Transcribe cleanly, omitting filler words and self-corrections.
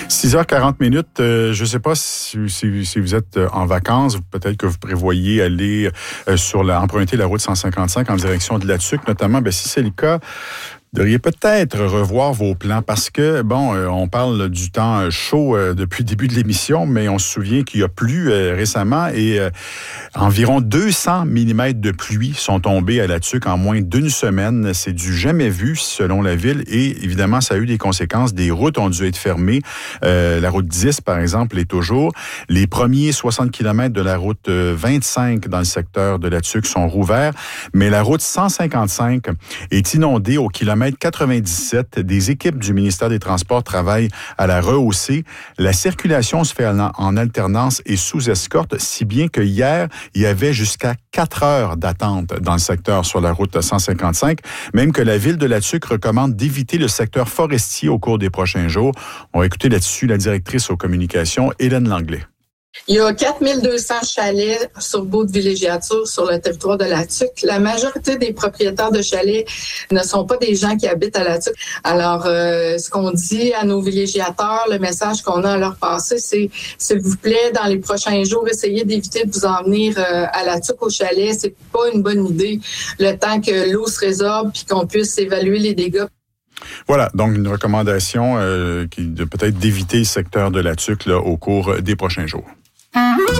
6h40. Je ne sais pas si vous êtes en vacances, peut-être que vous prévoyez aller emprunter la route 155 en direction de la Tuque, notamment. Si c'est le cas, vous devriez peut-être revoir vos plans parce que, on parle du temps chaud depuis le début de l'émission, mais on se souvient qu'il y a plu récemment et environ 200 mm de pluie sont tombés à la Tuque en moins d'une semaine. C'est du jamais vu selon la ville et évidemment, ça a eu des conséquences. Des routes ont dû être fermées. La route 10, par exemple, l'est toujours. Les premiers 60 km de la route 25 dans le secteur de la Tuque sont rouverts, mais la route 155 est inondée au kilomètre 97. Des équipes du ministère des Transports travaillent à la rehausser. La circulation se fait en alternance et sous escorte, si bien que hier, il y avait jusqu'à 4 heures d'attente dans le secteur sur la route 155, même que la ville de la Tuque recommande d'éviter le secteur forestier au cours des prochains jours. On va écouter là-dessus la directrice aux communications, Hélène Langlais. Il y a 4200 chalets sur baux de villégiature sur le territoire de la Tuque. La majorité des propriétaires de chalets ne sont pas des gens qui habitent à la Tuque. Alors, ce qu'on dit à nos villégiateurs, le message qu'on a à leur passer, c'est s'il vous plaît, dans les prochains jours, essayez d'éviter de vous en venir à la Tuque au chalet. C'est pas une bonne idée. Le temps que l'eau se résorbe puis qu'on puisse évaluer les dégâts. Voilà, donc une recommandation de peut-être d'éviter le secteur de la Tuque là, au cours des prochains jours.